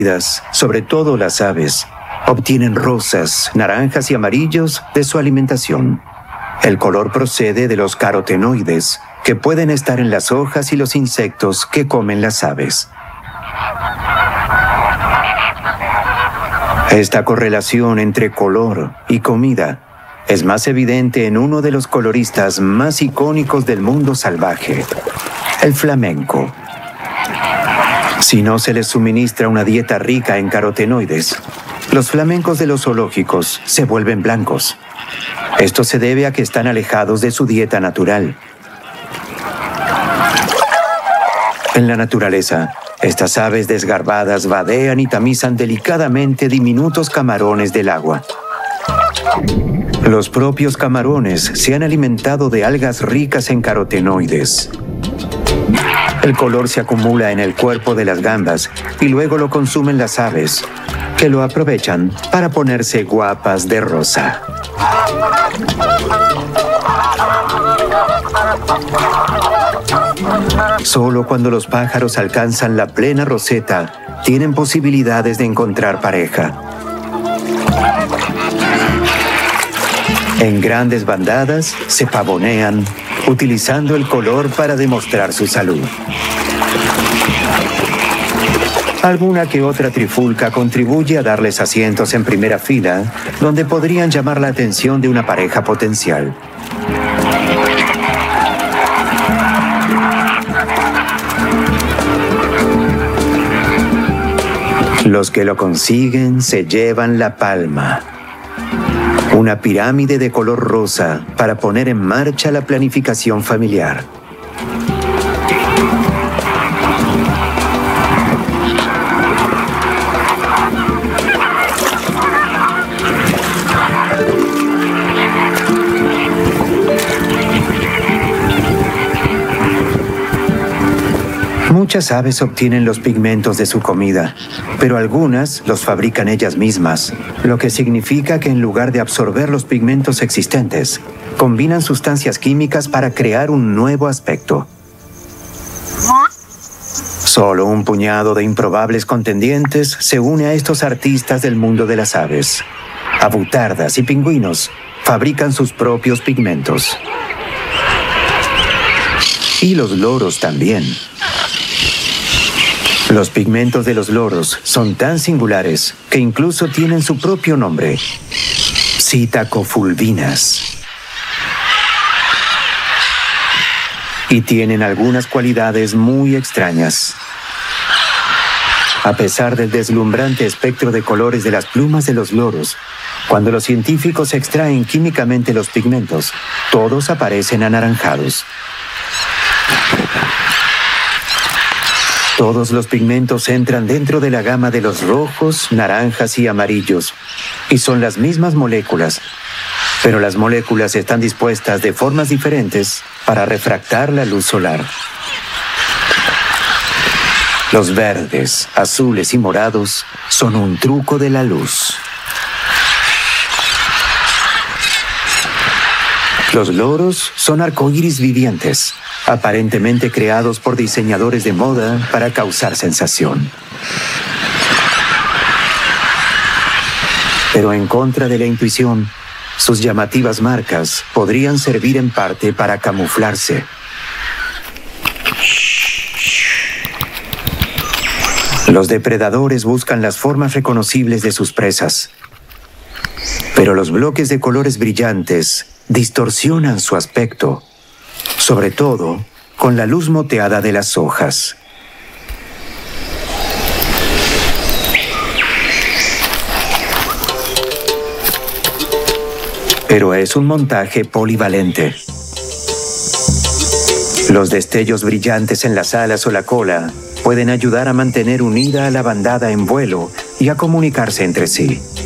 sobre todo las aves, obtienen rosas, naranjas y amarillos de su alimentación. El color procede de los carotenoides, que pueden estar en las hojas y los insectos que comen las aves. Esta correlación entre color y comida es más evidente en uno de los coloristas más icónicos del mundo salvaje, el flamenco. Si no se les suministra una dieta rica en carotenoides, los flamencos de los zoológicos se vuelven blancos. Esto se debe a que están alejados de su dieta natural. En la naturaleza, estas aves desgarbadas vadean y tamizan delicadamente diminutos camarones del agua. Los propios camarones se han alimentado de algas ricas en carotenoides. El color se acumula en el cuerpo de las gambas y luego lo consumen las aves, que lo aprovechan para ponerse guapas de rosa. Solo cuando los pájaros alcanzan la plena roseta, tienen posibilidades de encontrar pareja. En grandes bandadas se pavonean, utilizando el color para demostrar su salud. Alguna que otra trifulca contribuye a darles asientos en primera fila, donde podrían llamar la atención de una pareja potencial. Los que lo consiguen se llevan la palma. Una pirámide de color rosa para poner en marcha la planificación familiar. Muchas aves obtienen los pigmentos de su comida, pero algunas los fabrican ellas mismas, lo que significa que en lugar de absorber los pigmentos existentes, combinan sustancias químicas para crear un nuevo aspecto. Solo un puñado de improbables contendientes se une a estos artistas del mundo de las aves. Avutardas y pingüinos fabrican sus propios pigmentos. Y los loros también. Los pigmentos de los loros son tan singulares que incluso tienen su propio nombre: citacofulvinas. Y tienen algunas cualidades muy extrañas. A pesar del deslumbrante espectro de colores de las plumas de los loros, cuando los científicos extraen químicamente los pigmentos, todos aparecen anaranjados. Todos los pigmentos entran dentro de la gama de los rojos, naranjas y amarillos, y son las mismas moléculas, pero las moléculas están dispuestas de formas diferentes para refractar la luz solar. Los verdes, azules y morados son un truco de la luz. Los loros son arcoíris vivientes, aparentemente creados por diseñadores de moda para causar sensación. Pero en contra de la intuición, sus llamativas marcas podrían servir en parte para camuflarse. Los depredadores buscan las formas reconocibles de sus presas, pero los bloques de colores brillantes distorsionan su aspecto, sobre todo con la luz moteada de las hojas. Pero es un montaje polivalente. Los destellos brillantes en las alas o la cola pueden ayudar a mantener unida a la bandada en vuelo y a comunicarse entre sí.